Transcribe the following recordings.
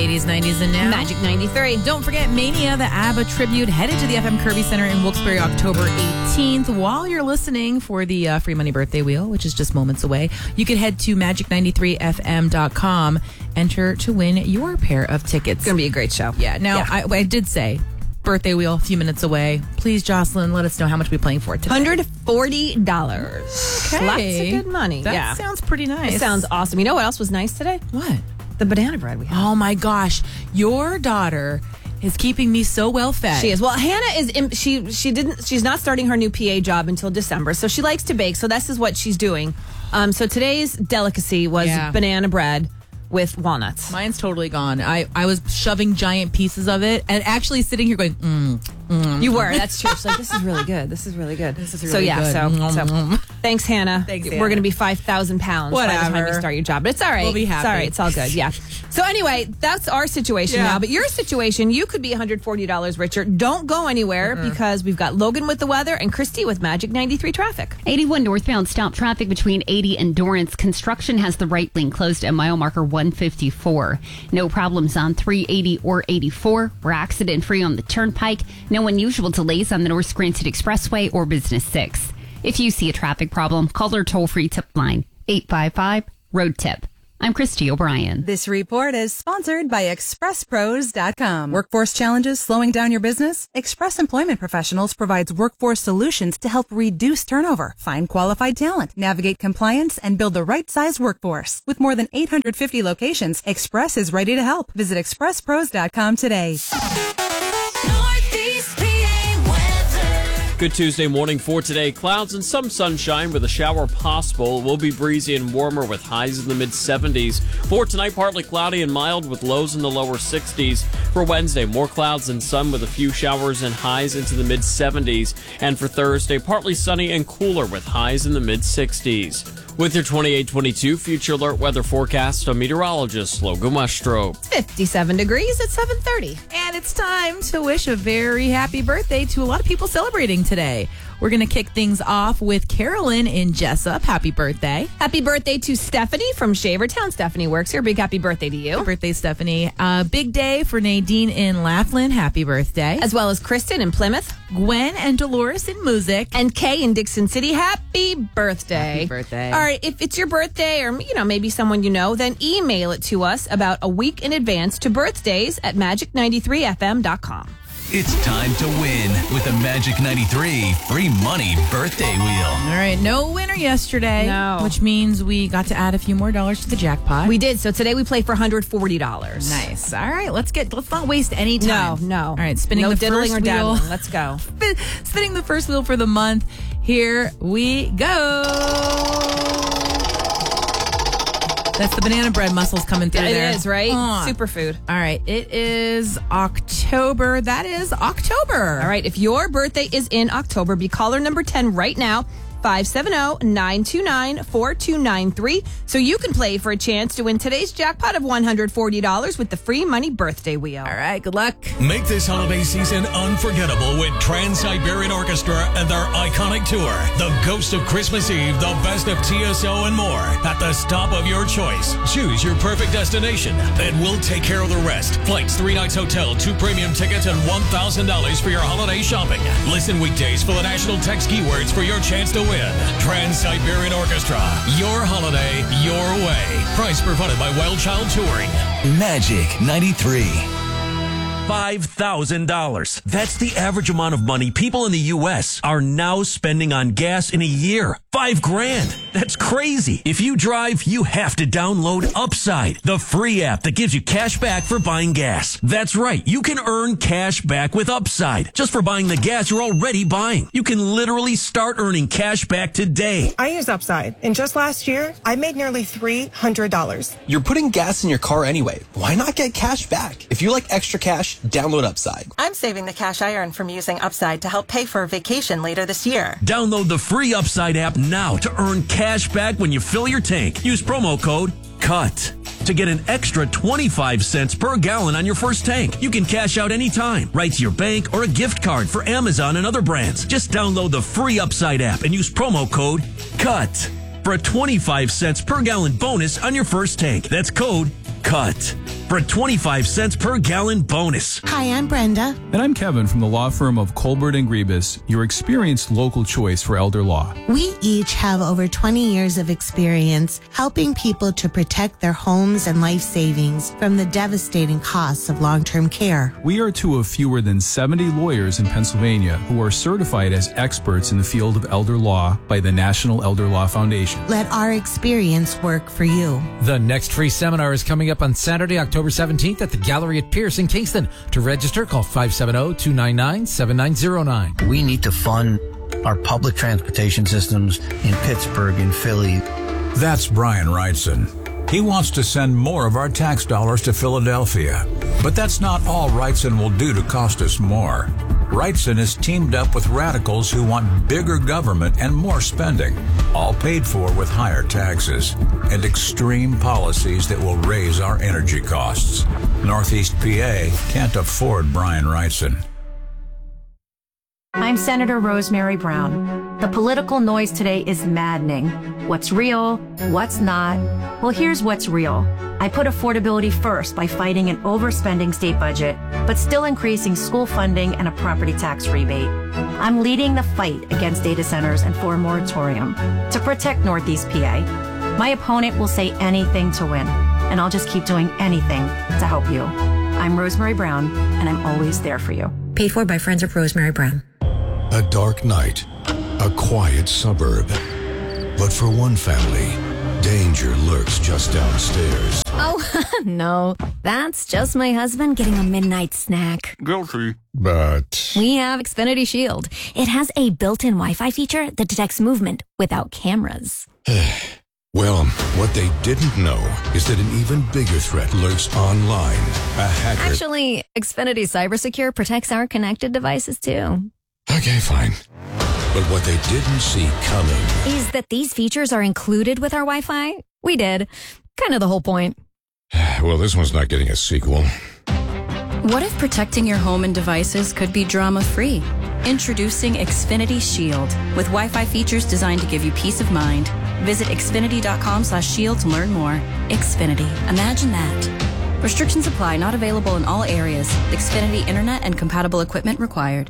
80s, 90s, and now. Magic 93. Don't forget Mania, the ABBA tribute, headed to the FM Kirby Center in Wilkes-Barre October 18th. While you're listening for the free money birthday wheel, which is just moments away, you can head to magic93fm.com, enter to win your pair of tickets. It's going to be a great show. Yeah. Now, I did say birthday wheel a few minutes away. Please, Jocelyn, let us know how much we're playing for today. $140. Okay. Lots of good money. That sounds pretty nice. It sounds awesome. You know what else was nice today? What? The banana bread we had. Oh my gosh. Your daughter is keeping me so well fed. She is. Well, Hannah is she's not starting her new PA job until December. So she likes to bake. So this is what she's doing. So today's delicacy was banana bread with walnuts. Mine's totally gone. I was shoving giant pieces of it and actually sitting here going, You were. That's true. She's like, this is really good. This is really good. This is really good. So thanks, Hannah. Thanks, We're going to be 5,000 pounds by the time you start your job. But it's all right. We'll be happy. It's all right. It's all good. Yeah. So anyway, that's our situation now. But your situation, you could be $140 richer. Don't go anywhere because we've got Logan with the weather and Christy with Magic 93 traffic. 81 northbound stop traffic between 80 and Dorrance. Construction has the right lane closed at mile marker 154. No problems on 380 or 84. We're accident free on the Turnpike. No unusual delays on the North Scranton Expressway or Business 6. If you see a traffic problem, call our toll-free tip line, 855-ROAD-TIP. I'm Christy O'Brien. This report is sponsored by ExpressPros.com. Workforce challenges slowing down your business? Express Employment Professionals provides workforce solutions to help reduce turnover, find qualified talent, navigate compliance, and build the right size workforce. With more than 850 locations, Express is ready to help. Visit ExpressPros.com today. Good Tuesday morning for today. Clouds and some sunshine with a shower possible. It will be breezy and warmer with highs in the mid-70s. For tonight, partly cloudy and mild with lows in the lower 60s. For Wednesday, more clouds and sun with a few showers and highs into the mid-70s. And for Thursday, partly sunny and cooler with highs in the mid-60s. With your 28-22 Future Alert weather forecast, I'm meteorologist Logan Westrope. 57 degrees at 7:30. And it's time to wish a very happy birthday to a lot of people celebrating today. We're going to kick things off with Carolyn in Jessup. Happy birthday. Happy birthday to Stephanie from Shavertown. Stephanie works here. Big happy birthday to you. Happy birthday, Stephanie. Big day for Nadine in Laughlin. Happy birthday. As well as Kristen in Plymouth. Gwen and Dolores in Music. And Kay in Dixon City. Happy birthday. Happy birthday. All right, if it's your birthday or, maybe someone you know, then email it to us about a week in advance to birthdays at magic93fm.com. It's time to win with the Magic 93 free money birthday wheel. All right, no winner yesterday. No. Which means we got to add a few more dollars to the jackpot. We did. So today we play for $140. Nice. All right, let's not waste any time. No. All right, spinning the diddling first or wheel. daddling. Let's go. Spinning the first wheel for the month. Here we go. That's the banana bread muscles coming through there. It is, right? Superfood. All right. It is October. That is October. All right. If your birthday is in October, be caller number 10 right now. 570-929-4293. So you can play for a chance to win today's jackpot of $140 with the free money birthday wheel. All right. Good luck. Make this holiday season unforgettable with Trans-Siberian Orchestra and their iconic tour, The Ghost of Christmas Eve, The Best of TSO, and more at the stop of your choice. Choose your perfect destination, and we'll take care of the rest. Flights, 3 nights hotel, 2 premium tickets, and $1,000 for your holiday shopping. Listen weekdays for the national text keywords for your chance to win. Trans-Siberian Orchestra. Your holiday, your way. Price provided by Wild Child Touring. Magic 93. $5,000. That's the average amount of money people in the U.S. are now spending on gas in a year. $5,000. That's crazy. If you drive, you have to download Upside, the free app that gives you cash back for buying gas. That's right. You can earn cash back with Upside just for buying the gas you're already buying. You can literally start earning cash back today. I use Upside, and just last year, I made nearly $300. You're putting gas in your car anyway. Why not get cash back? If you like extra cash, download Upside. I'm saving the cash I earn from using Upside to help pay for a vacation later this year. Download the free Upside app now to earn cash back when you fill your tank. Use promo code CUT to get an extra 25 cents per gallon on your first tank. You can cash out anytime, right to your bank or a gift card for Amazon and other brands. Just download the free Upside app and use promo code CUT for a 25 cents per gallon bonus on your first tank. That's code CUT. for a 25 cents per gallon bonus. Hi, I'm Brenda. And I'm Kevin from the law firm of Colbert and Griebus, your experienced local choice for elder law. We each have over 20 years of experience helping people to protect their homes and life savings from the devastating costs of long-term care. We are two of fewer than 70 lawyers in Pennsylvania who are certified as experts in the field of elder law by the National Elder Law Foundation. Let our experience work for you. The next free seminar is coming up on Saturday, October 17th at the Gallery at Pierce in Kingston. To register, call 570-299-7909. We need to fund our public transportation systems in Pittsburgh and Philly. That's Brian Wrightson. He wants to send more of our tax dollars to Philadelphia. But that's not all Wrightson will do to cost us more. Wrightson is teamed up with radicals who want bigger government and more spending, all paid for with higher taxes and extreme policies that will raise our energy costs. Northeast PA can't afford Brian Wrightson. I'm Senator Rosemary Brown. The political noise today is maddening. What's real? What's not? Well, here's what's real. I put affordability first by fighting an overspending state budget, but still increasing school funding and a property tax rebate. I'm leading the fight against data centers and for a moratorium to protect Northeast PA. My opponent will say anything to win, and I'll just keep doing anything to help you. I'm Rosemary Brown, and I'm always there for you. Paid for by Friends of Rosemary Brown. A dark night, a quiet suburb. But for one family, danger lurks just downstairs. Oh, no. That's just my husband getting a midnight snack. Guilty. But we have Xfinity Shield. It has a built-in Wi-Fi feature that detects movement without cameras. Well, what they didn't know is that an even bigger threat lurks online. A hacker. Actually, Xfinity Cybersecure protects our connected devices, too. Okay, fine. But what they didn't see coming is that these features are included with our Wi-Fi. We did. Kind of the whole point. Well, this one's not getting a sequel. What if protecting your home and devices could be drama-free? Introducing Xfinity Shield with Wi-Fi features designed to give you peace of mind. Visit Xfinity.com/shield to learn more. Xfinity. Imagine that. Restrictions apply. Not available in all areas. Xfinity Internet and compatible equipment required.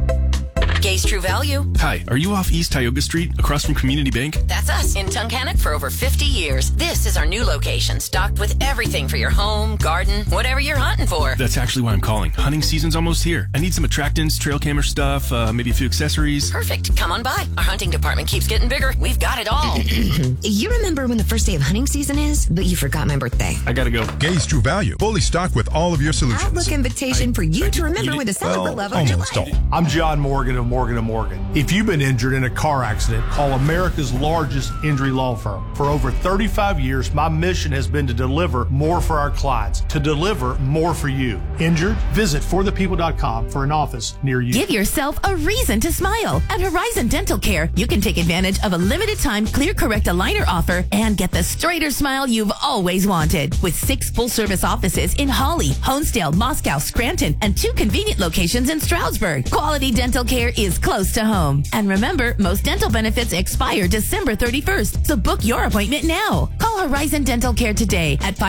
Gay's True Value. Hi, are you off East Tioga Street, across from Community Bank? That's us, in Tunkhannock for over 50 years. This is our new location, stocked with everything for your home, garden, whatever you're hunting for. That's actually why I'm calling. Hunting season's almost here. I need some attractants, trail camera stuff, maybe a few accessories. Perfect. Come on by. Our hunting department keeps getting bigger. We've got it all. You remember when the first day of hunting season is, but you forgot my birthday. I gotta go. Gay's True Value, fully stocked with all of your solutions. Outlook invitation for you to remember with a December 11th. I'm John Morgan of Morgan & Morgan. If you've been injured in a car accident, call America's largest injury law firm. For over 35 years, my mission has been to deliver more for our clients, to deliver more for you. Injured? Visit forthepeople.com for an office near you. Give yourself a reason to smile. At Horizon Dental Care, you can take advantage of a limited time Clear Correct Aligner offer and get the straighter smile you've always wanted. With 6 full-service offices in Hawley, Honesdale, Moscow, Scranton, and 2 convenient locations in Stroudsburg. Quality dental care is close to home. And remember, most dental benefits expire December 31st, so book your appointment now. Call Horizon Dental Care today at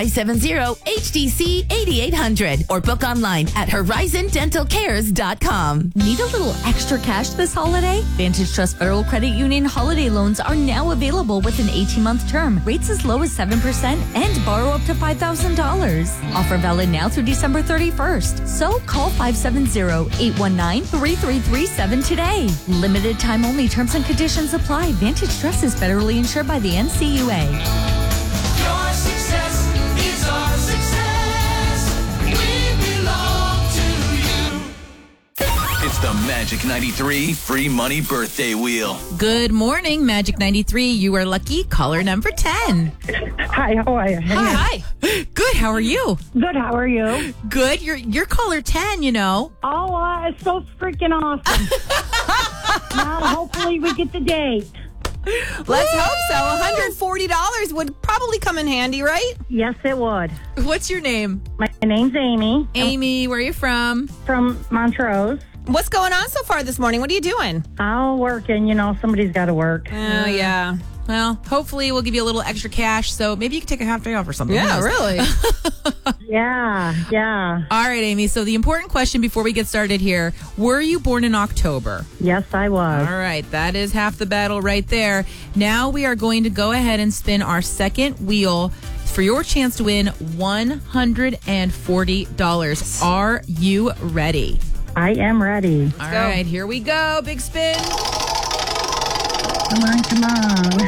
570-HDC-8800 or book online at horizondentalcares.com. Need a little extra cash this holiday? Vantage Trust Federal Credit Union holiday loans are now available with an 18-month term, rates as low as 7%, and borrow up to $5,000. Offer valid now through December 31st. So call 570-819-3337 today. Limited time only. Terms and conditions apply. Vantage Trust is federally insured by the NCUA. Your success is our success. We belong to you. It's the Magic 93 Free Money Birthday Wheel. Good morning, Magic 93. You are lucky caller number 10. Hi, how are you? Hi. Good, how are you? Good, how are you? Good, you're caller 10, you know. Oh, it's so freaking awesome. Now, hopefully we get the date. Let's hope so. $140 would probably come in handy, right? Yes, it would. What's your name? My name's Amy. Amy, where are you from? From Montrose. What's going on so far this morning? What are you doing? Oh, working. You know, somebody's got to work. Oh, yeah. Well, hopefully we'll give you a little extra cash, so maybe you can take a half day off or something. Yeah, really. Yeah. All right, Amy. So the important question before we get started here, were you born in October? Yes, I was. All right. That is half the battle right there. Now we are going to go ahead and spin our second wheel for your chance to win $140. Are you ready? I am ready. All right. Here we go. Big spin. Come on.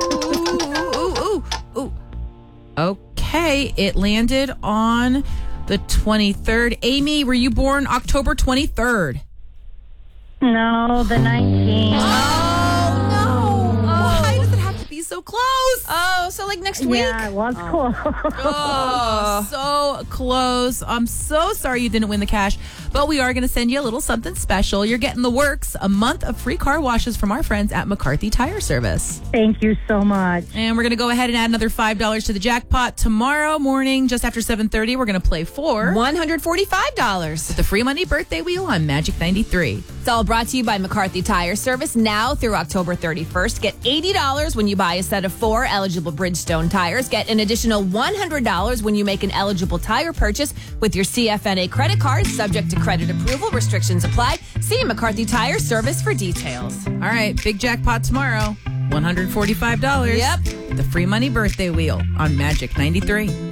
Ooh. Okay, it landed on the 23rd. Amy, were you born October 23rd? No, the 19th. Oh, no. Why does it have to be so close? Oh, so like next week? Yeah, it was close. Oh, so close. I'm so sorry you didn't win the cash, but we are going to send you a little something special. You're getting the works, a month of free car washes from our friends at McCarthy Tire Service. Thank you so much. And we're going to go ahead and add another $5 to the jackpot tomorrow morning, just after 7:30. We're going to play for $145. the free money birthday wheel on Magic 93. It's all brought to you by McCarthy Tire Service now through October 31st. Get $80 when you buy a set of 4 eligible Bridgestone tires. Get an additional $100 when you make an eligible tire purchase with your CFNA credit card, subject to credit approval. Restrictions apply. See McCarthy Tire Service for details. All right, big jackpot tomorrow. $145. Yep. The free money birthday wheel on Magic 93.